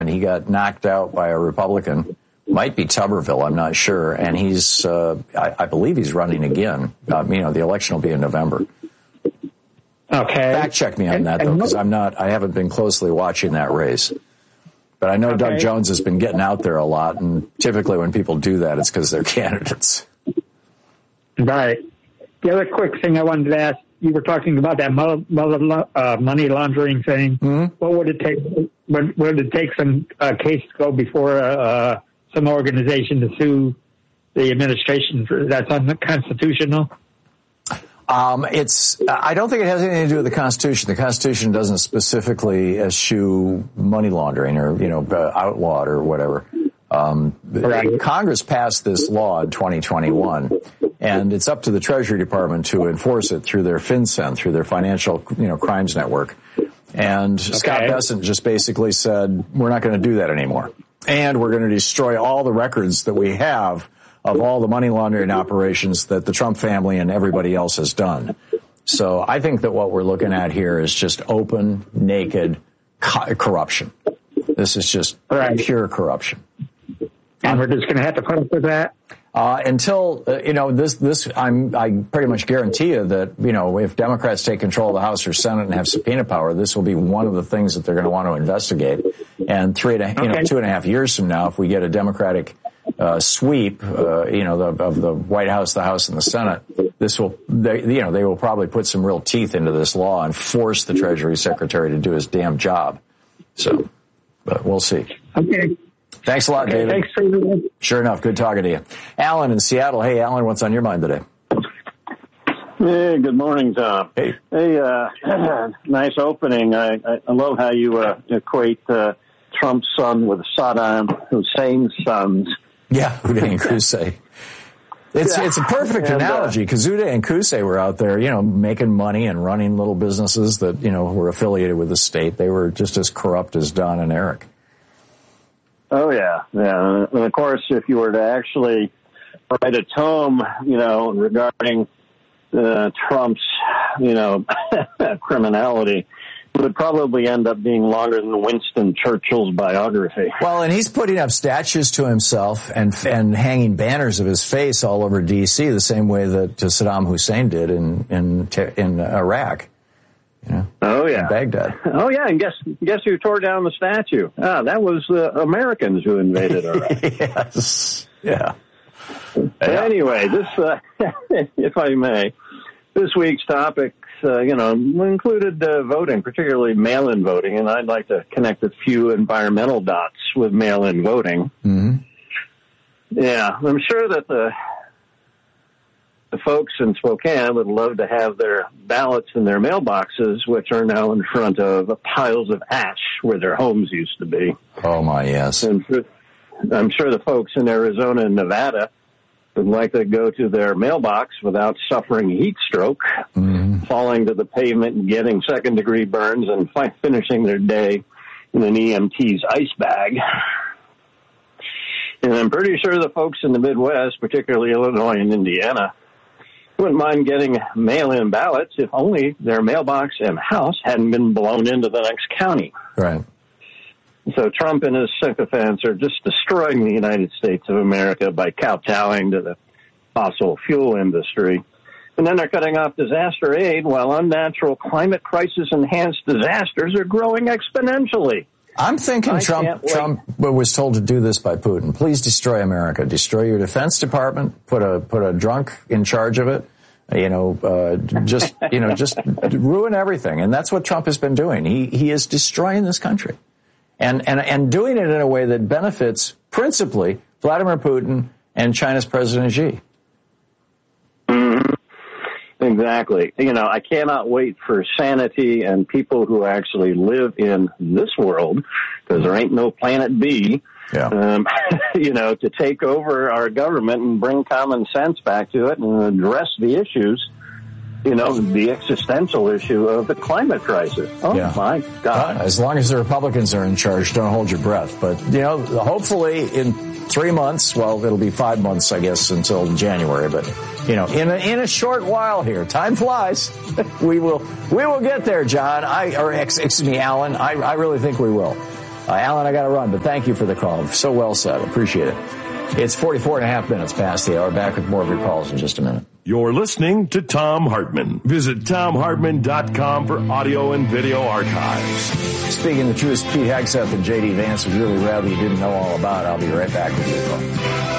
and he got knocked out by a Republican. Might be Tuberville, I'm not sure. And he's, I believe he's running again. The election will be in November. Okay. Fact check me on that, though, because I haven't been closely watching that race. But I know Doug Jones has been getting out there a lot, and typically when people do that, it's because they're candidates. Right. The other quick thing I wanted to ask, you were talking about that money laundering thing. Mm-hmm. What would it take? Would it take some case to go before some organization to sue the administration? That's unconstitutional? I don't think it has anything to do with the Constitution. The Constitution doesn't specifically eschew money laundering or, outlawed or whatever. Right. Congress passed this law in 2021, and it's up to the Treasury Department to enforce it through their FinCEN, through their financial, crimes network. And Scott Bessent just basically said, we're not going to do that anymore. And we're going to destroy all the records that we have of all the money laundering operations that the Trump family and everybody else has done. So I think that what we're looking at here is just open, naked corruption. This is just pure corruption. And we're just going to have to put up with that? Until, I pretty much guarantee you that, if Democrats take control of the House or Senate and have subpoena power, this will be one of the things that they're going to want to investigate. And 2.5 years from now, if we get a Democratic sweep, of the White House, the House, and the Senate, they will probably put some real teeth into this law and force the Treasury Secretary to do his damn job. So, but we'll see. Okay. Thanks a lot, David. Thanks for your Sure enough. Good talking to you. Alan in Seattle. Hey, Alan, what's on your mind today? Hey, good morning, Tom. Hey, nice opening. I love how you equate Trump's son with Saddam Hussein's sons. Yeah, Uday and Qusay. It's a perfect analogy because Uday and Qusay were out there, making money and running little businesses that, were affiliated with the state. They were just as corrupt as Don and Eric. Oh, yeah. Yeah. And of course, if you were to actually write a tome, regarding Trump's, criminality, it would probably end up being longer than Winston Churchill's biography. Well, and he's putting up statues to himself and hanging banners of his face all over D.C. the same way that Saddam Hussein did in Iraq. Oh yeah, in Baghdad. Oh yeah, and guess who tore down the statue? That was Americans who invaded Iraq. Yes. Yeah. Anyway, this, if I may, this week's topics, included voting, particularly mail-in voting, and I'd like to connect a few environmental dots with mail-in voting. Mm-hmm. Yeah, I'm sure that the folks in Spokane would love to have their ballots in their mailboxes, which are now in front of piles of ash where their homes used to be. Oh, my, yes. And I'm sure the folks in Arizona and Nevada would like to go to their mailbox without suffering heat stroke, falling to the pavement and getting second-degree burns and finishing their day in an EMT's ice bag. And I'm pretty sure the folks in the Midwest, particularly Illinois and Indiana, wouldn't mind getting mail-in ballots if only their mailbox and house hadn't been blown into the next county. Right. So Trump and his sycophants are just destroying the United States of America by kowtowing to the fossil fuel industry. And then they're cutting off disaster aid while unnatural climate crisis-enhanced disasters are growing exponentially. I'm thinking Trump was told to do this by Putin. Please destroy America. Destroy your Defense Department. Put a drunk in charge of it. Just ruin everything. And that's what Trump has been doing. He is destroying this country. And doing it in a way that benefits principally Vladimir Putin and China's President Xi. Mm-hmm. Exactly. I cannot wait for sanity and people who actually live in this world, because there ain't no planet B, to take over our government and bring common sense back to it and address the issues. The existential issue of the climate crisis. Oh, my God. As long as the Republicans are in charge, don't hold your breath. But, hopefully in 3 months, well, it'll be 5 months, I guess, until January. But, in a short while here, time flies. We will get there, John. Alan. I really think we will. Alan, I got to run, but thank you for the call. So well said. Appreciate it. It's 44.5 minutes past the hour. Back with more of your calls in just a minute. You're listening to Thom Hartmann. Visit ThomHartmann.com for audio and video archives. Speaking the truth, Pete Hegseth and J.D. Vance would really rather you didn't know all about. I'll be right back with you.